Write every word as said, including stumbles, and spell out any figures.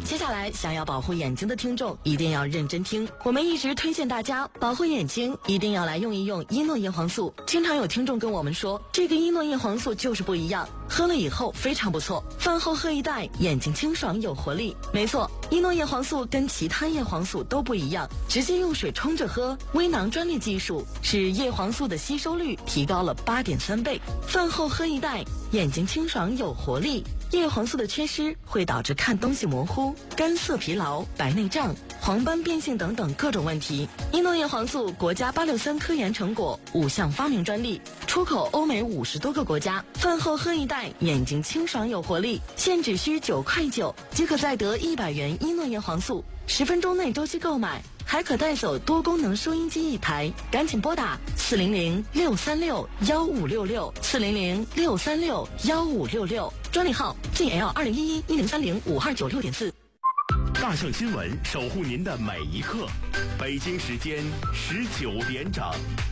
接下来想要保护眼睛的听众一定要认真听，我们一直推荐大家保护眼睛一定要来用一用伊诺叶黄素。经常有听众跟我们说，这个伊诺叶黄素就是不一样，喝了以后非常不错，饭后喝一袋，眼睛清爽有活力。没错，伊诺叶黄素跟其他叶黄素都不一样，直接用水冲着喝，微囊专利技术使叶黄素的吸收率提高了 八点三倍。饭后喝一袋，眼睛清爽有活力。叶黄素的缺失会导致看东西模糊、干涩疲劳、白内障、黄斑变性等等各种问题。伊诺叶黄素国家八六三科研成果，五项发明专利，出口欧美五十多个国家。饭后喝一袋，眼睛清爽有活力，现只需九块九即可再得一百元伊诺叶黄素，十分钟内周期购买，还可带走多功能收音机一台。赶紧拨打四零零六三六幺五六六四零零六三六幺五六六，专利号 G L 二零一一一零三零五二九六点四。 大盛新闻守护您的每一刻，北京时间十九点整。